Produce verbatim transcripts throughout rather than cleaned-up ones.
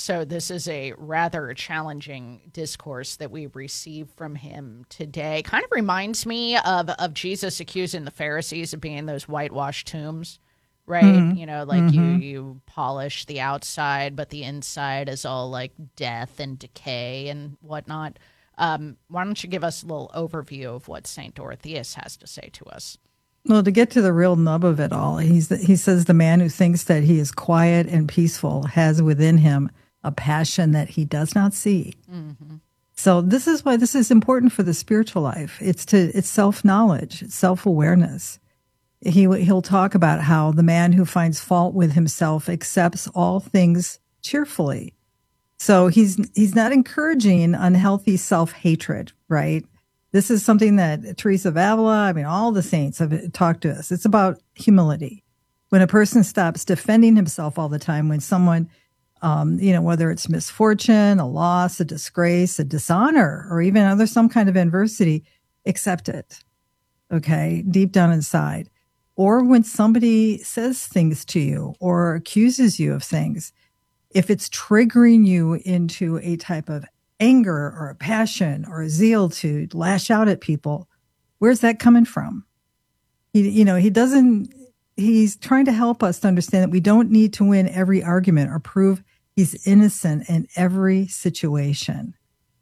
So this is a rather challenging discourse that we receive from him today. Kind of reminds me of, of Jesus accusing the Pharisees of being those whitewashed tombs, right? Mm-hmm. You know, like mm-hmm. you, you polish the outside, but the inside is all like death and decay and whatnot. Um, why don't you give us a little overview of what Saint Dorotheus has to say to us? Well, to get to the real nub of it all, he's the, he says the man who thinks that he is quiet and peaceful has within him a passion that he does not see. Mm-hmm. So this is why this is important for the spiritual life. It's to it's self-knowledge, it's self-awareness. He he'll talk about how the man who finds fault with himself accepts all things cheerfully. So he's he's not encouraging unhealthy self-hatred, right? This is something that Teresa of Avila, I mean, all the saints have talked to us. It's about humility. When a person stops defending himself all the time, when someone, um, you know, whether it's misfortune, a loss, a disgrace, a dishonor, or even other some kind of adversity, accept it, okay, deep down inside. Or when somebody says things to you or accuses you of things, if it's triggering you into a type of anger or a passion or a zeal to lash out at people, where's that coming from? He, you know, he doesn't, he's trying to help us to understand that we don't need to win every argument or prove he's innocent in every situation.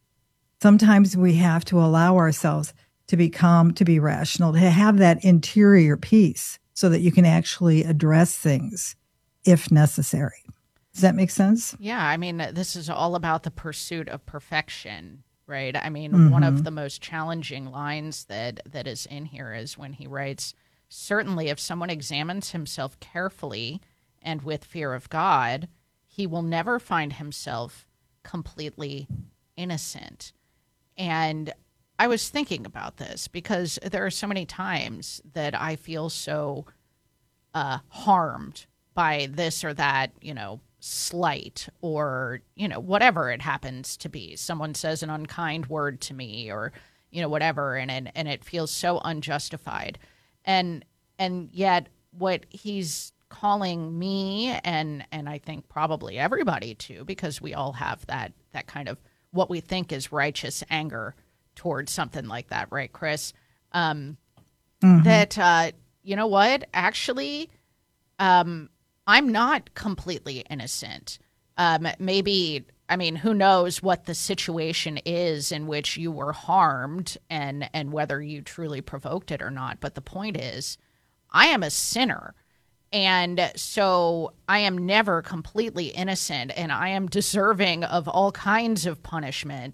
Sometimes we have to allow ourselves to be calm, to be rational, to have that interior peace so that you can actually address things if necessary. Does that make sense? Yeah, I mean, this is all about the pursuit of perfection, right? I mean, Mm-hmm. one of the most challenging lines that, that is in here is when he writes, "Certainly if someone examines himself carefully and with fear of God, he will never find himself completely innocent." And I was thinking about this because there are so many times that I feel so uh, harmed by this or that, you know, slight or, you know, whatever it happens to be. Someone says an unkind word to me or, you know, whatever, and and, and it feels so unjustified. And and yet what he's calling me and and I think probably everybody to, because we all have that that kind of what we think is righteous anger towards something like that, right, Chris? Um, mm-hmm. That, uh, you know what, actually, um, I'm not completely innocent. Um, maybe, I mean, who knows what the situation is in which you were harmed and, and whether you truly provoked it or not. But the point is, I am a sinner. And so I am never completely innocent, and I am deserving of all kinds of punishment.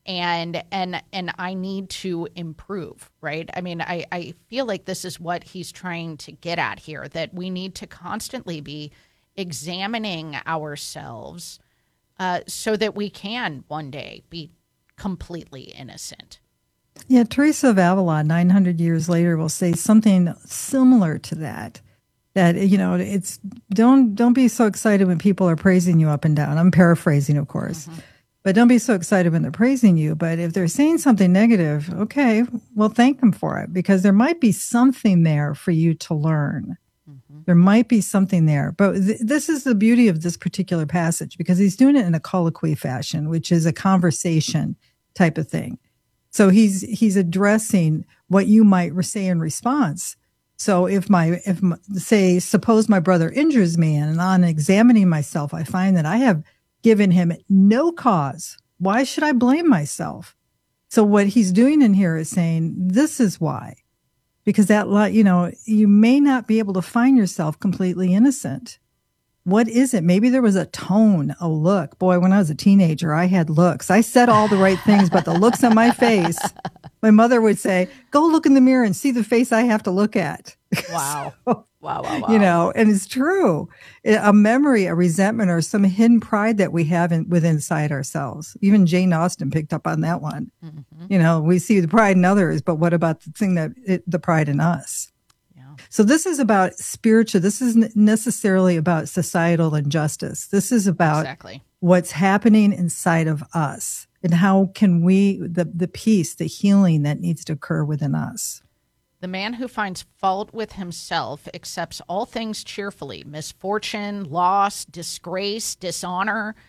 And and and I need to improve, right? I mean, I, I feel like this is what he's trying to get at here, that we need to constantly be examining ourselves uh, so that we can one day be completely innocent. Yeah, Teresa of Avila, nine hundred years later, will say something similar to that. That, you know, it's don't don't be so excited when people are praising you up and down. I'm paraphrasing, of course. Mm-hmm. But don't be so excited when they're praising you. But if they're saying something negative, okay, well, thank them for it, because there might be something there for you to learn. Mm-hmm. There might be something there. But th- this is the beauty of this particular passage, because he's doing it in a colloquy fashion, which is a conversation type of thing. So he's he's addressing what you might say in response. So if my, if my, say, suppose my brother injures me, and on examining myself, I find that I have given him no cause, why should I blame myself? So what he's doing in here is saying, this is why. Because that, you know, you may not be able to find yourself completely innocent. What is it? Maybe there was a tone, a look. Boy, when I was a teenager, I had looks. I said all the right things, but the looks on my face, my mother would say, go look in the mirror and see the face I have to look at. Wow. so, wow, wow, wow. You know, and it's true. A memory, a resentment, or some hidden pride that we have in, within inside ourselves. Even Jane Austen picked up on that one. Mm-hmm. You know, we see the pride in others, but what about the thing that, it, the pride in us? Yeah. So this is about spiritual. This isn't necessarily about societal injustice. This is about exactly what's happening inside of us, and how can we, the, the peace, the healing that needs to occur within us. The man who finds fault with himself accepts all things cheerfully, misfortune, loss, disgrace, dishonor,